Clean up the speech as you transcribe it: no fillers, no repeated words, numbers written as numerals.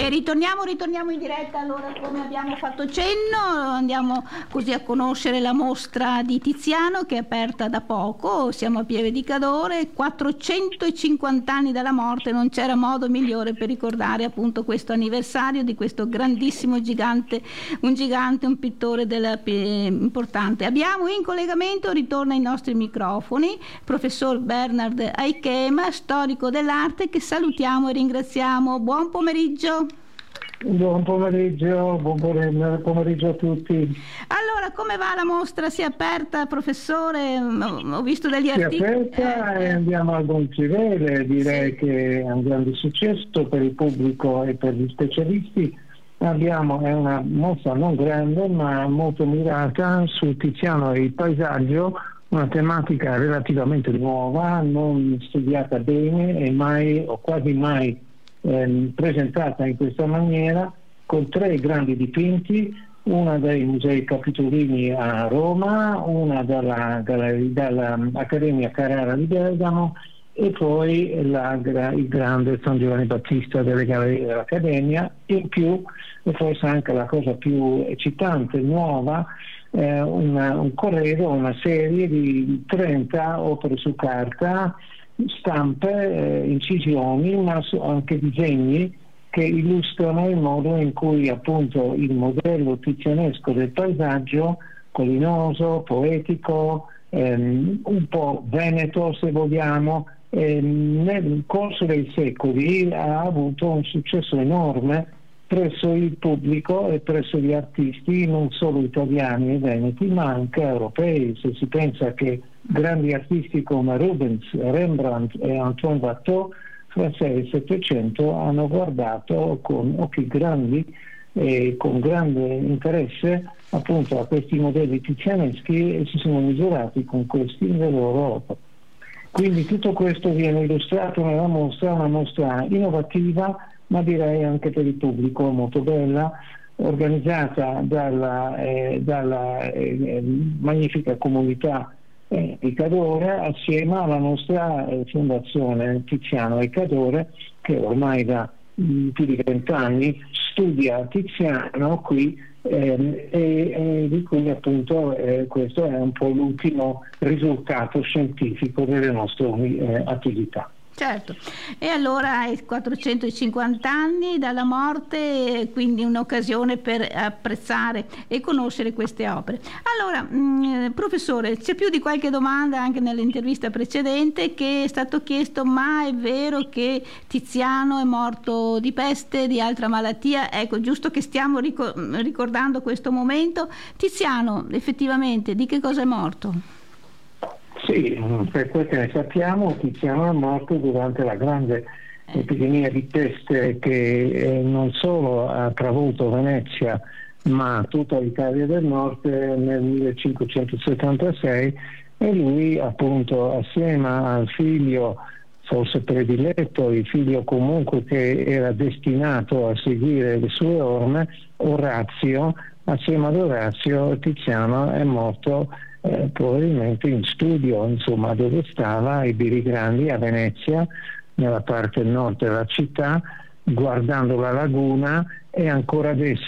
ritorniamo in diretta. Allora, come abbiamo fatto cenno, andiamo così a conoscere la mostra di Tiziano, che è aperta da poco. Siamo a Pieve di Cadore, 450 anni dalla morte, non c'era modo migliore per ricordare appunto questo anniversario di questo grandissimo gigante, un pittore importante. Abbiamo in collegamento, ritorna ai nostri microfoni, professor Bernard Aikema, storico dell'arte, che salutiamo e ringraziamo. Buon pomeriggio. Buon pomeriggio a tutti. Allora, come va la mostra? Si è aperta, professore? Ho visto degli articoli. Si è aperta e andiamo al Gonfivele, direi che è un grande successo per il pubblico e per gli specialisti. È una mostra non grande ma molto mirata su Tiziano e il paesaggio, una tematica relativamente nuova, non studiata bene e mai o quasi mai presentata in questa maniera, con 3 grandi dipinti, una dai Musei Capitolini a Roma, una dall'Accademia Carrara di Bergamo e poi il grande San Giovanni Battista delle Gallerie dell'Accademia. In più, e forse anche la cosa più eccitante, nuova, un corredo, una serie di 30 opere su carta, stampe, incisioni, ma anche disegni che illustrano il modo in cui appunto il modello tizianesco del paesaggio, collinoso, poetico, un po' veneto se vogliamo, nel corso dei secoli ha avuto un successo enorme presso il pubblico e presso gli artisti, non solo italiani e veneti ma anche europei. Se si pensa che grandi artisti come Rubens, Rembrandt e Antoine Watteau fra il 6 e il 700 hanno guardato con occhi grandi e con grande interesse appunto a questi modelli tizianeschi e si sono misurati con questi nelle loro opere. Quindi tutto questo viene illustrato nella mostra, una mostra innovativa ma direi anche per il pubblico molto bella, organizzata dalla magnifica comunità di Cadore assieme alla nostra fondazione Tiziano e Cadore, che ormai da più di 20 anni studia Tiziano qui e di cui appunto questo è un po' l'ultimo risultato scientifico delle nostre attività. Certo, e allora ai 450 anni dalla morte, quindi un'occasione per apprezzare e conoscere queste opere. Allora, professore, c'è più di qualche domanda anche nell'intervista precedente che è stato chiesto: ma è vero che Tiziano è morto di peste, di altra malattia? Ecco, giusto che stiamo ricordando questo momento. Tiziano, effettivamente, di che cosa è morto? Sì, per quel che ne sappiamo, Tiziano è morto durante la grande epidemia di peste che non solo ha travolto Venezia ma tutta l'Italia del Nord nel 1576, e lui appunto assieme al figlio forse prediletto, il figlio comunque che era destinato a seguire le sue orme, Orazio, assieme ad Orazio Tiziano è morto probabilmente in studio, insomma, dove stava ai Biri Grandi a Venezia, nella parte nord della città, guardando la laguna, e ancora adesso